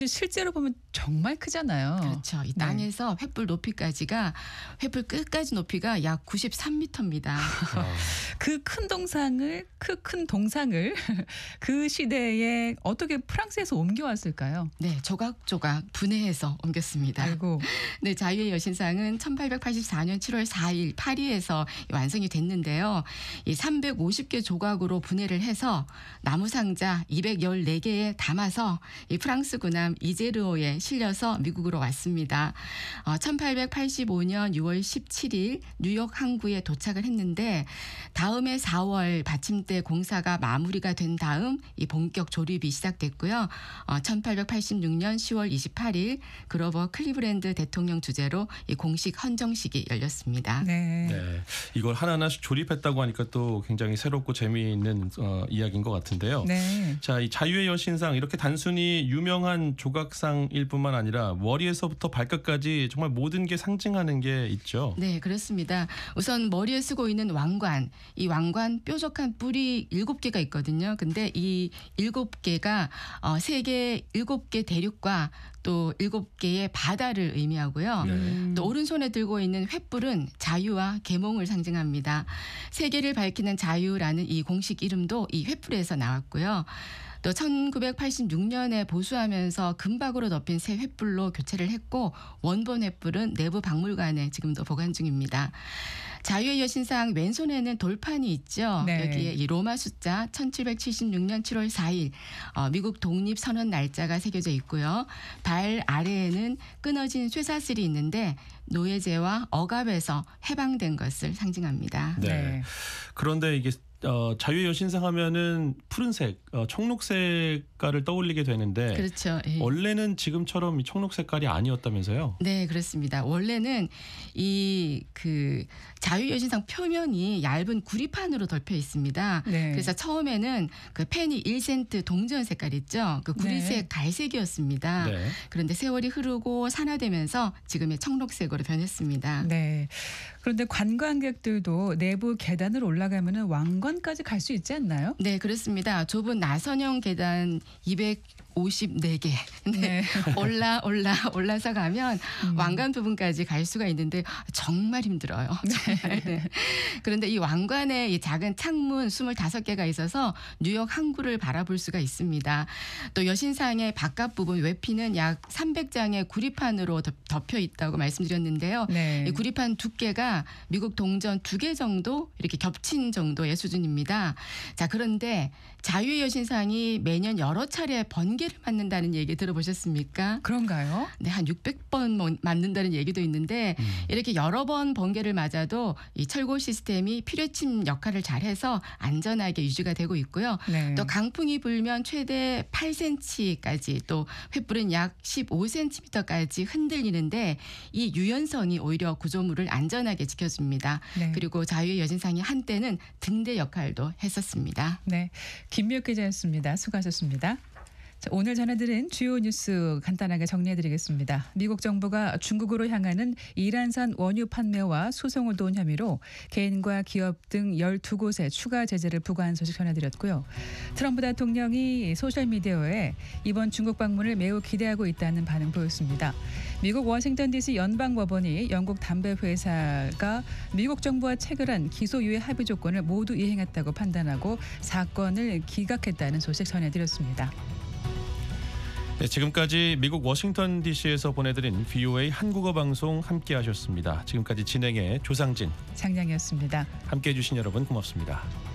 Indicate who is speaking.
Speaker 1: 실제로 보면 정말 크잖아요.
Speaker 2: 그렇죠. 이 땅에서 횃불 높이까지가 횃불 끝까지 높이가 약 93m입니다.
Speaker 1: 그 큰 동상을 그 시대에 어떻게 프랑스에서 옮겨왔을까요?
Speaker 2: 네, 조각조각 분해해서 옮겼습니다.
Speaker 1: 아이고.
Speaker 2: 네, 자유의 여신상은 1884년 7월 4일 파리에서 완성이 됐는데요. 이 350개 조각으로 분해를 해서 나무 상자 214개에 담아서 이 프랑스 군함 이제르오에 실려서 미국으로 왔습니다. 1885년 6월 17일 뉴욕 항구에 도착을 했는데 다음해 4월 받침대 공사가 마무리가 된 다음 이 본격 조립이 시작됐고요. 1886년 10월 28일 그로버 클리브랜드 대통령 주재로 이 공식 헌정식이 열렸습니다.
Speaker 1: 네.
Speaker 3: 네, 이걸 하나하나씩 조립했다고 하니까 또 굉장히 새롭고 재미있는 이야기인 것 같은데요.
Speaker 1: 네.
Speaker 3: 자, 이 자유의 여신상 이렇게 단순히 유명한 조각상일 뿐만 아니라 머리에서부터 발끝까지 정말 모든 게 상징하는 게 있죠.
Speaker 2: 네, 그렇습니다. 우선 머리에 쓰고 있는 왕관, 이 왕관 뾰족한 뿔이 7개가 있거든요. 근데 이 7개가 세계 7개 대륙과 또 7개의 바다를 의미하고요. 또 오른손에 들고 있는 횃불은 자유와 계몽을 상징합니다. 세계를 밝히는 자유라는 이 공식 이름도 이 횃불에서 나왔고요. 또 1986년에 보수하면서 금박으로 덮인 새 횃불로 교체를 했고 원본 횃불은 내부 박물관에 지금도 보관 중입니다. 자유의 여신상 왼손에는 돌판이 있죠.
Speaker 1: 네.
Speaker 2: 여기에 이 로마 숫자 1776년 7월 4일 미국 독립선언 날짜가 새겨져 있고요. 발 아래에는 끊어진 쇠사슬이 있는데 노예제와 억압에서 해방된 것을 상징합니다.
Speaker 3: 네.
Speaker 1: 네.
Speaker 3: 그런데 이게 자유의 여신상 하면은 푸른색, 청록 색깔을 떠올리게 되는데
Speaker 2: 그렇죠. 예.
Speaker 3: 원래는 지금처럼 이 청록 색깔이 아니었다면서요?
Speaker 2: 네, 그렇습니다. 원래는 이 자유의 여신상 표면이 얇은 구리판으로 덮여 있습니다.
Speaker 1: 네.
Speaker 2: 그래서 처음에는 그 펜이 1센트 동전 색깔 있죠. 그 구리색
Speaker 1: 네.
Speaker 2: 갈색이었습니다.
Speaker 3: 네.
Speaker 2: 그런데 세월이 흐르고 산화되면서 지금의 청록색으로 변했습니다.
Speaker 1: 네. 그런데 관광객들도 내부 계단을 올라가면은 왕관까지 갈 수 있지 않나요?
Speaker 2: 네, 그렇습니다. 좁은 나선형 계단 254개. 네.
Speaker 1: 네.
Speaker 2: 올라서 가면 왕관 부분까지 갈 수가 있는데 정말 힘들어요. 정말. 네. 그런데 이 왕관에 이 작은 창문 25개가 있어서 뉴욕 항구를 바라볼 수가 있습니다. 또 여신상의 바깥 부분 외피는 약 300장의 구리판으로 덮여 있다고 말씀드렸는데요.
Speaker 1: 네.
Speaker 2: 이 구리판 두께가 미국 동전 2개 정도 이렇게 겹친 정도의 수준입니다. 자, 그런데 자유의 여신상이 매년 여러 차례 번개를 맞는다는 얘기 들어보셨습니까?
Speaker 1: 그런가요?
Speaker 2: 네, 한 600번 맞는다는 얘기도 있는데 이렇게 여러 번 번개를 맞아도 이 철골 시스템이 피뢰침 역할을 잘해서 안전하게 유지가 되고 있고요.
Speaker 1: 네.
Speaker 2: 또 강풍이 불면 최대 8cm까지 또 횃불은 약 15cm까지 흔들리는데 이 유연성이 오히려 구조물을 안전하게 지켜줍니다.
Speaker 1: 네.
Speaker 2: 그리고 자유의 여신상이 한때는 등대 역할도 했었습니다.
Speaker 1: 네. 김미옥 기자였습니다. 수고하셨습니다. 자, 오늘 전해드린 주요 뉴스 간단하게 정리해드리겠습니다. 미국 정부가 중국으로 향하는 이란산 원유 판매와 수송을 도운 혐의로 개인과 기업 등 12곳에 추가 제재를 부과한 소식 전해드렸고요. 트럼프 대통령이 소셜미디어에 이번 중국 방문을 매우 기대하고 있다는 반응 보였습니다. 미국 워싱턴 DC 연방법원이 영국 담배 회사가 미국 정부와 체결한 기소유예 합의 조건을 모두 이행했다고 판단하고 사건을 기각했다는 소식 전해드렸습니다.
Speaker 3: 네, 지금까지 미국 워싱턴 DC에서 보내드린 VOA 한국어 방송 함께하셨습니다. 지금까지 진행의 조상진,
Speaker 1: 장량이었습니다.
Speaker 3: 함께해 주신 여러분 고맙습니다.